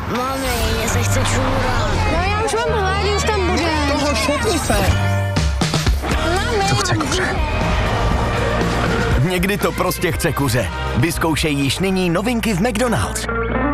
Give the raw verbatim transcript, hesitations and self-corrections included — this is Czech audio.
Mami, mně se chce čůrat. No já už mám hlad, už tam bude. Toho šutni se. Mami. To chce kuře. Někdy to prostě chce kuře. Vyzkoušej již nyní novinky v McDonald's.